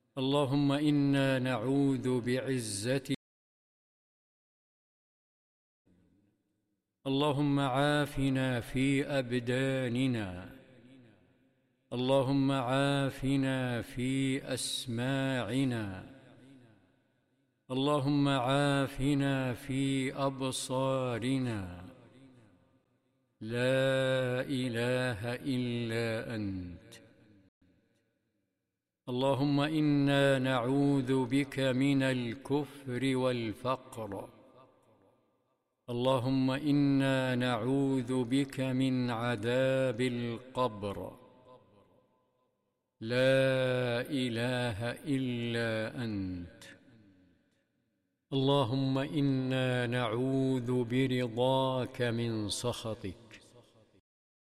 اللهم إنا نعوذ بعزتك. اللهم عافنا في أبداننا. اللهم عافنا في أسماعنا. اللهم عافنا في أبصارنا. لا إله إلا أنت. اللهم إنا نعوذ بك من الكفر والفقر. اللهم إنا نعوذ بك من عذاب القبر. لا إله إلا أنت. اللهم إنا نعوذ برضاك من سخطك.